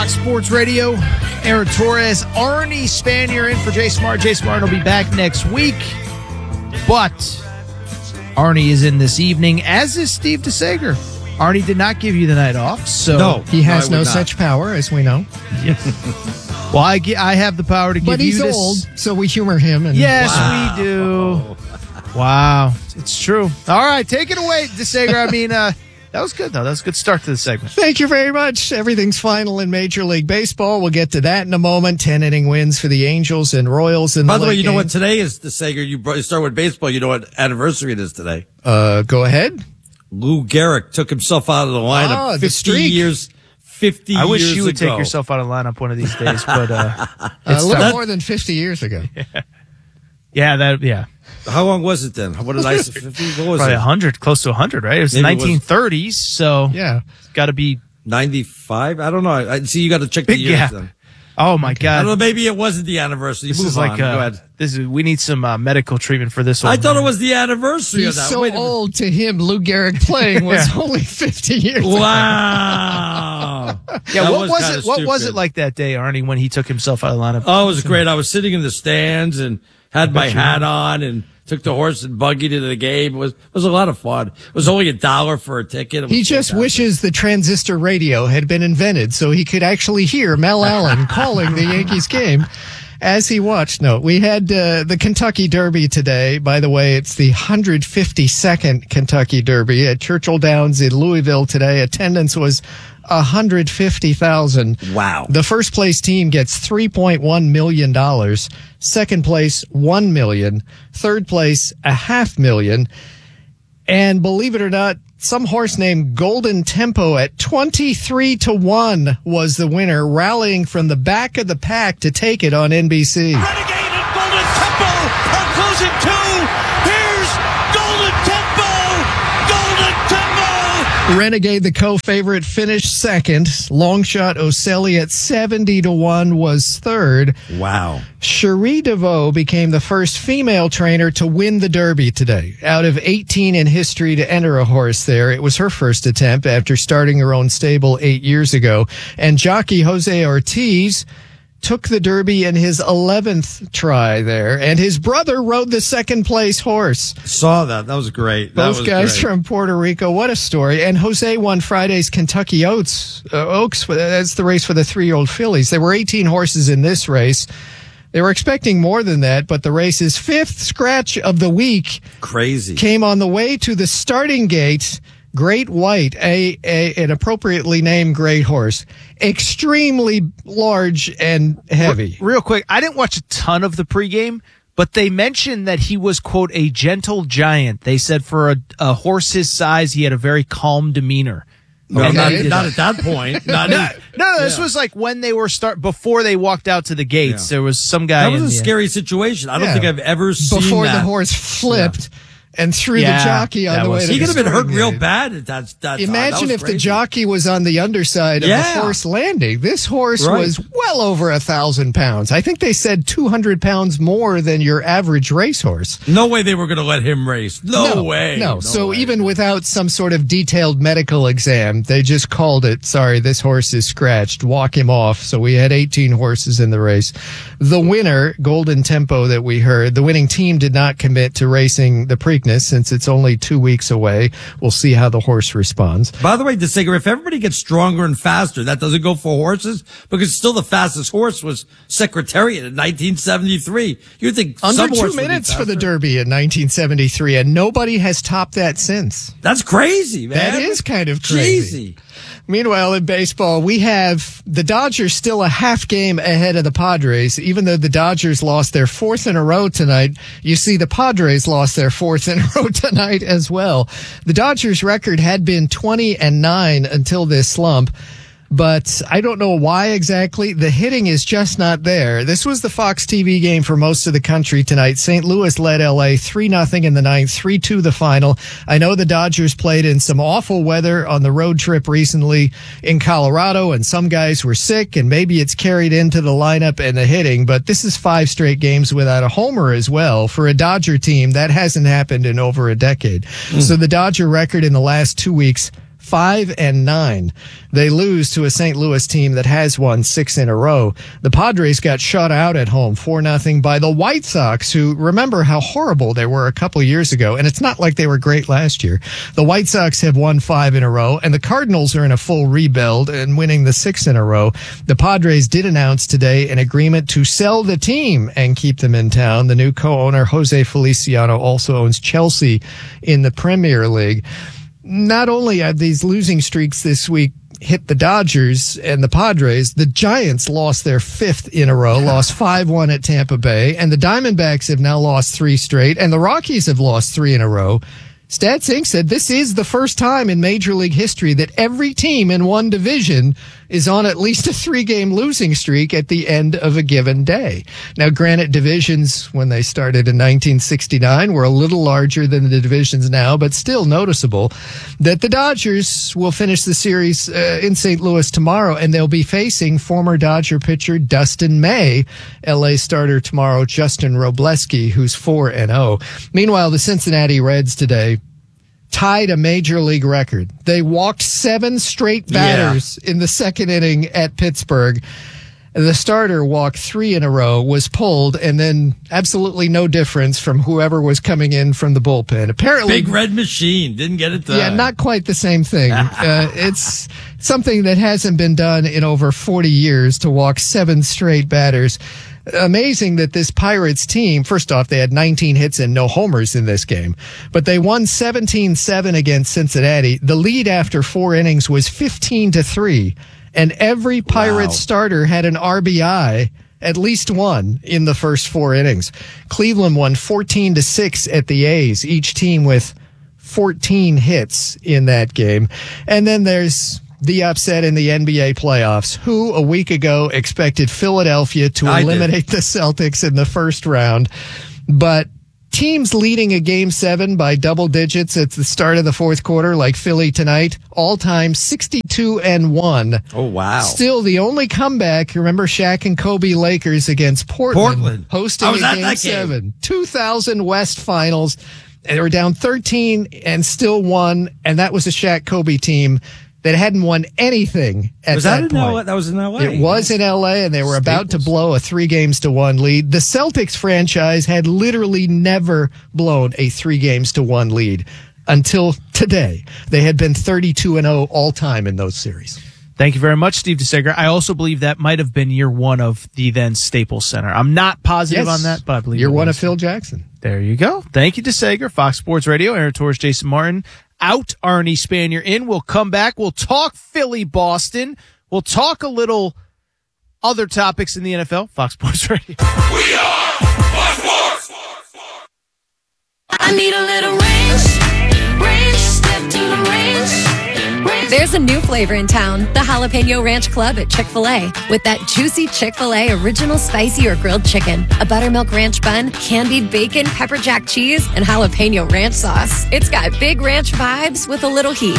Fox Sports Radio, Aaron Torres, Arnie Spanier in for Jay Smart. Jay Smart will be back next week, but Arnie is in this evening, as is Steve DeSager. Arnie did not give you the night off, so no, he has no such power, as we know. Well, I have the power to give you this. But he's old, so we humor him. And yes, we do. Wow, it's true. All right, take it away, DeSager. I mean, that was good, though. That was a good start to the segment. Thank you very much. Everything's final in Major League Baseball. We'll get to that in a moment. 10-inning wins for the Angels and Royals. By the way, you know what today is, DeSager? You start with baseball. You know what anniversary it is today? Go ahead. Lou Gehrig took himself out of the lineup 50 years. 50 I wish years you would ago. take yourself out of the lineup one of these days, but a little more than 50 years ago. Yeah. How long was it then? What did I say? 50? What was Probably it? 100, close to 100, right? It was Maybe the 1930s, so yeah, it's got to be 95. I don't know. I see. You got to check the years then. Oh my God! I don't know. Maybe it wasn't the anniversary. This Move is on. like Go ahead. we need some medical treatment for this one. I thought it was the anniversary of He's that. so Wait a old to him. Lou Gehrig playing was only 50 years ago. Wow. Yeah, That what was it stupid. like that day, Arnie, when he took himself out of the lineup? Oh, it was great. I was sitting in the stands and had my hat on and took the horse and buggy to the game. It was a lot of fun. It was only $1 for a ticket. He just wishes the transistor radio had been invented so he could actually hear Mel Allen calling the Yankees game as he watched. No, we had the Kentucky Derby today. By the way, it's the 152nd Kentucky Derby at Churchill Downs in Louisville today. Attendance was 150,000. Wow. The first place team gets $3.1 million. Second place, $1 million. Third place, $500,000. And believe it or not, some horse named Golden Tempo at 23-1 was the winner, rallying from the back of the pack to take it on NBC. Renegade and Golden Tempo are closing too. Here's Golden Tempo. Golden Tempo. Renegade, the co-favorite, finished second. Longshot Ocelli at 70-1 was third. Wow. Cherie DeVoe became the first female trainer to win the Derby today. Out of 18 in history to enter a horse there, it was her first attempt after starting her own stable 8 years ago. And jockey Jose Ortiz took the Derby in his 11th try there, and his brother rode the second place horse. Saw that. That was great. Both guys from Puerto Rico. What a story. And Jose won Friday's Kentucky Oaks. That's the race for the 3-year-old fillies. There were 18 horses in this race. They were expecting more than that, but the race's fifth scratch of the week came on the way to the starting gate. Great White, an appropriately named great horse, extremely large and heavy. Real quick, I didn't watch a ton of the pregame, but they mentioned that he was, quote, a gentle giant. They said for a horse his size, he had a very calm demeanor. No, not at that point. No, this was like when they were before they walked out to the gates. There was some guy. That was a scary situation. I don't think I've ever seen before that. the horse flipped. And threw the jockey on the way to the He could have been hurt starting real gate. bad at that Imagine time. if the jockey was on the underside of the horse landing. This horse was well over 1,000 pounds. I think they said 200 pounds more than your average racehorse. No way they were going to let him race. No way. No. So even without some sort of detailed medical exam, they just called it, sorry, this horse is scratched. Walk him off. So we had 18 horses in the race. The winner, Golden Tempo that we heard, the winning team did not commit to racing the Preakness since it's only 2 weeks away. We'll see how the horse responds. By the way, DeSager, if everybody gets stronger and faster, that doesn't go for horses because still the fastest horse was Secretariat in 1973. You'd think under some 2 minutes for the Derby in 1973, and nobody has topped that since. That's crazy, man. That is kind of crazy. Meanwhile, in baseball, we have the Dodgers still a half game ahead of the Padres. Even though the Dodgers lost their fourth in a row tonight, you see the Padres lost their fourth in a row tonight as well. The Dodgers record had been 20-9 until this slump. But I don't know why exactly. The hitting is just not there. This was the Fox TV game for most of the country tonight. St. Louis led LA 3-0 in the ninth, 3-2 the final. I know the Dodgers played in some awful weather on the road trip recently in Colorado, and some guys were sick, and maybe it's carried into the lineup and the hitting, but this is 5 straight games without a homer as well. For a Dodger team, that hasn't happened in over a decade. So the Dodger record in the last 2 weeks, 5-9. They lose to a St. Louis team that has won 6 in a row. The Padres got shut out at home 4-0 by the White Sox, who, remember how horrible they were a couple years ago, and it's not like they were great last year. The White Sox have won 5 in a row, and the Cardinals are in a full rebuild and winning the 6th in a row. The Padres did announce today an agreement to sell the team and keep them in town. The new co-owner, Jose Feliciano, also owns Chelsea in the Premier League. Not only have these losing streaks this week hit the Dodgers and the Padres, the Giants lost their 5th in a row, lost 5-1 at Tampa Bay, and the Diamondbacks have now lost 3 straight, and the Rockies have lost 3 in a row. Stats Inc. said this is the first time in Major League history that every team in one division is on at least a 3-game losing streak at the end of a given day. Now, granted, divisions, when they started in 1969, were a little larger than the divisions now, but still noticeable that the Dodgers will finish the series in St. Louis tomorrow, and they'll be facing former Dodger pitcher Dustin May. LA starter tomorrow, Justin Robleski, who's 4-0. Meanwhile, the Cincinnati Reds today tied a major league record. They walked 7 straight batters in the 2nd inning at Pittsburgh. The starter walked 3 in a row, was pulled, and then absolutely no difference from whoever was coming in from the bullpen. Apparently, Big Red Machine didn't get it done. Yeah, not quite the same thing. It's something that hasn't been done in over 40 years to walk 7 straight batters. Amazing that this Pirates team, first off, they had 19 hits and no homers in this game, but they won 17-7 against Cincinnati. The lead after 4 innings was 15-3, and every Pirates starter had an RBI, at least one, in the first 4 innings. Cleveland won 14-6 at the A's, each team with 14 hits in that game. And then there's the upset in the NBA playoffs. Who a week ago expected Philadelphia to eliminate the Celtics in the first round? But teams leading a Game 7 by double digits at the start of the fourth quarter, like Philly tonight, all-time 62-1. Oh, wow. Still the only comeback, remember Shaq and Kobe Lakers against Portland. Hosting a Game 7. 2000 West Finals. They were down 13 and still won, and that was a Shaq Kobe team that hadn't won anything at that point. That was in L.A. It was in L.A., and they were about to blow a 3-1 lead. The Celtics franchise had literally never blown a 3-1 lead until today. They had been 32-0 all time in those series. Thank you very much, Steve DeSager. I also believe that might have been year 1 of the then Staples Center. I'm not positive on that, but I believe year 1 of Phil Jackson. There you go. Thank you, DeSager. Fox Sports Radio, Aaron Torres, Jason Martin. Out, Arnie Spanier in. We'll come back. We'll talk Philly, Boston. We'll talk a little other topics in the NFL. Fox Sports Radio. We are Fox Sports. I need a little range, step to the range. There's a new flavor in town, the Jalapeno Ranch Club at Chick-fil-A. With that juicy Chick-fil-A original spicy or grilled chicken, a buttermilk ranch bun, candied bacon, pepper jack cheese, and jalapeno ranch sauce. It's got big ranch vibes with a little heat.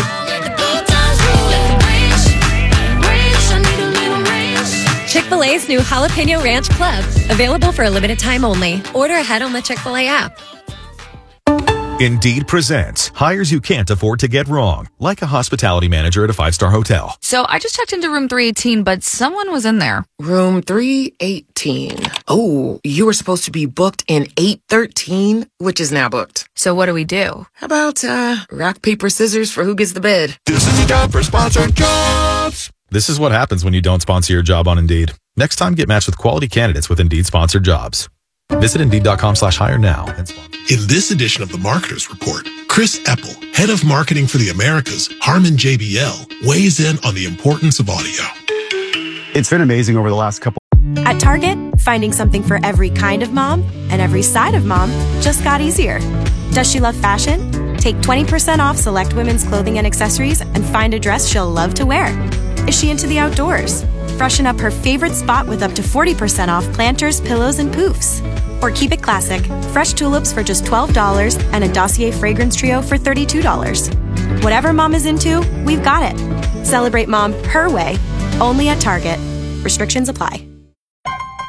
Chick-fil-A's new Jalapeno Ranch Club. Available for a limited time only. Order ahead on the Chick-fil-A app. Indeed presents hires you can't afford to get wrong, like a hospitality manager at a 5-star hotel. So I just checked into room 318, but someone was in there. Room 318. Oh, you were supposed to be booked in 813, which is now booked. So what do we do? How about rock, paper, scissors for who gets the bed? This is the job for sponsored jobs. This is what happens when you don't sponsor your job on Indeed. Next time, get matched with quality candidates with Indeed sponsored jobs. Visit Indeed.com/hire now. In this edition of the Marketers Report, Chris Epple, head of marketing for the Americas, Harman JBL, weighs in on the importance of audio. It's been amazing over the last couple. At Target, finding something for every kind of mom and every side of mom just got easier. Does she love fashion? Take 20% off select women's clothing and accessories and find a dress she'll love to wear. Is she into the outdoors? Freshen up her favorite spot with up to 40% off planters, pillows, and poofs. Or keep it classic. Fresh tulips for just $12 and a Dossier fragrance trio for $32. Whatever mom is into, we've got it. Celebrate mom her way, only at Target. Restrictions apply.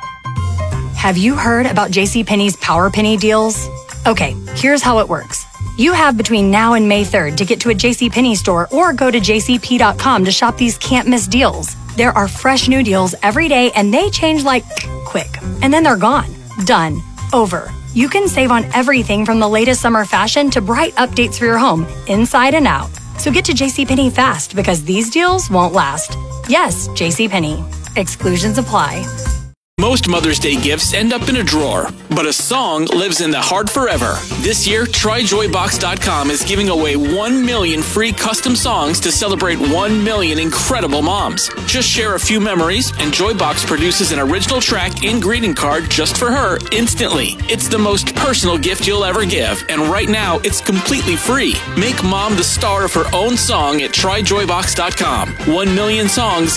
Have you heard about JCPenney's Power Penny deals? Okay, here's how it works. You have between now and May 3rd to get to a JCPenney store or go to jcp.com to shop these can't-miss deals. There are fresh new deals every day, and they change like quick. And then they're gone. Done. Over. You can save on everything from the latest summer fashion to bright updates for your home, inside and out. So get to JCPenney fast because these deals won't last. Yes, JCPenney. Exclusions apply. Most Mother's Day gifts end up in a drawer, but a song lives in the heart forever. This year, TryJoyBox.com is giving away 1 million free custom songs to celebrate 1 million incredible moms. Just share a few memories, and Joybox produces an original track and greeting card just for her instantly. It's the most personal gift you'll ever give, and right now, it's completely free. Make mom the star of her own song at TryJoyBox.com. 1 million songs,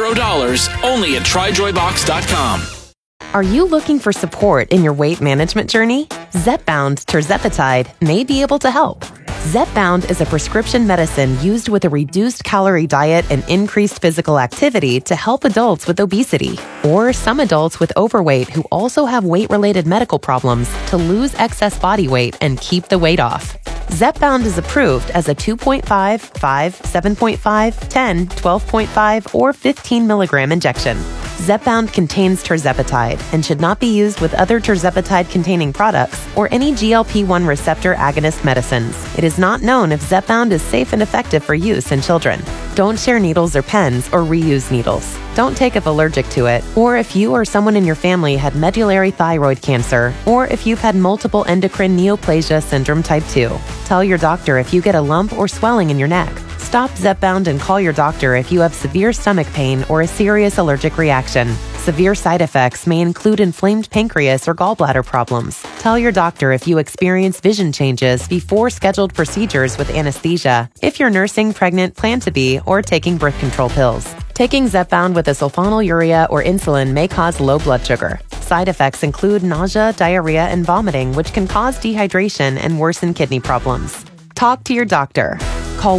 $0, only at TryJoyBox.com. Are you looking for support in your weight management journey? Zepbound Tirzepatide may be able to help. Zepbound is a prescription medicine used with a reduced calorie diet and increased physical activity to help adults with obesity or some adults with overweight who also have weight-related medical problems to lose excess body weight and keep the weight off. Zepbound is approved as a 2.5, 5, 7.5, 10, 12.5, or 15 milligram injection. Zepbound contains tirzepatide and should not be used with other tirzepatide-containing products or any GLP-1 receptor agonist medicines. It is not known if Zepbound is safe and effective for use in children. Don't share needles or pens or reuse needles. Don't take if allergic to it, or if you or someone in your family had medullary thyroid cancer, or if you've had multiple endocrine neoplasia syndrome type 2. Tell your doctor if you get a lump or swelling in your neck. Stop Zepbound and call your doctor if you have severe stomach pain or a serious allergic reaction. Severe side effects may include inflamed pancreas or gallbladder problems. Tell your doctor if you experience vision changes before scheduled procedures with anesthesia, if you're nursing, pregnant, plan to be, or taking birth control pills. Taking Zepbound with a sulfonylurea or insulin may cause low blood sugar. Side effects include nausea, diarrhea, and vomiting, which can cause dehydration and worsen kidney problems. Talk to your doctor. Call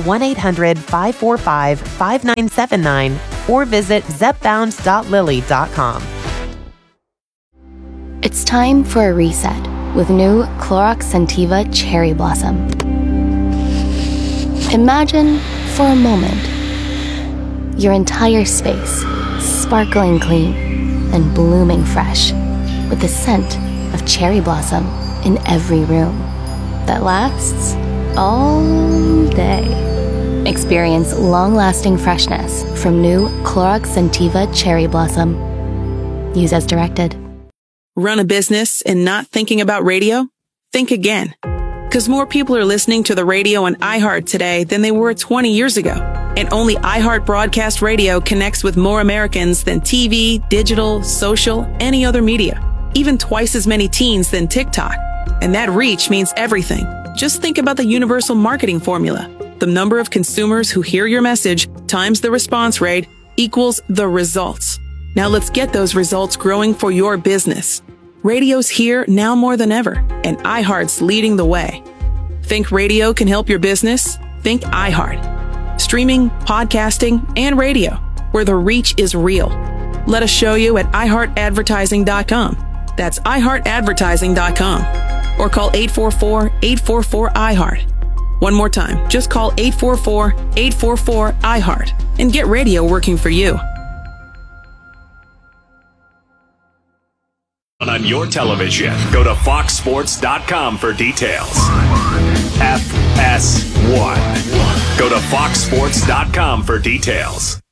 1-800-545-5979 or visit zepbound.lily.com. It's time for a reset with new Clorox Scentiva Cherry Blossom. Imagine, for a moment, your entire space sparkling clean and blooming fresh with the scent of cherry blossom in every room that lasts all day. Experience long-lasting freshness from new Clorox Scentiva Cherry Blossom. Use as directed. Run a business and not thinking about radio? Think again. Because more people are listening to the radio on iHeart today than they were 20 years ago. And only iHeart Broadcast Radio connects with more Americans than TV, digital, social, any other media. Even twice as many teens than TikTok. And that reach means everything. Just think about the universal marketing formula. The number of consumers who hear your message times the response rate equals the results. Now let's get those results growing for your business. Radio's here now more than ever, and iHeart's leading the way. Think radio can help your business? Think iHeart. Streaming, podcasting, and radio, where the reach is real. Let us show you at iHeartAdvertising.com. That's iHeartAdvertising.com. Or call 844-844-iHeart. One more time, just call 844-844-iHeart and get radio working for you. On your television, go to foxsports.com for details. FS1. Go to foxsports.com for details.